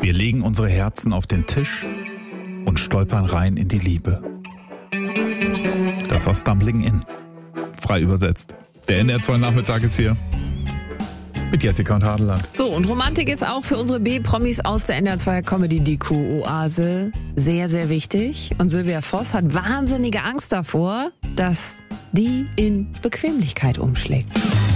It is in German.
Wir legen unsere Herzen auf den Tisch und stolpern rein in die Liebe. Das war Stumbling In. Frei übersetzt. Der NDR 2 Nachmittag ist hier. Mit Jessica und Hadeland. So, und Romantik ist auch für unsere B-Promis aus der NDR 2 Comedy die Q-Oase sehr, sehr wichtig. Und Sylvia Voss hat wahnsinnige Angst davor, dass die in Bequemlichkeit umschlägt.